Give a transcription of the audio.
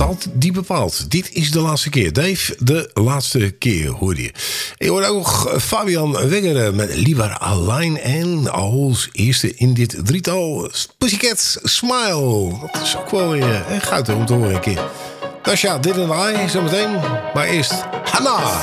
bepaalt die bepaalt. Dit is de laatste keer. Dave, de laatste keer hoorde je. Je hoorde ook nog Fabian Wenger met Lieber Allein. En als eerste in dit drietal Pussycat Smile. Dat is ook wel weer goud om te horen een keer. Dus ja, dit en I zometeen. Maar eerst Hanna.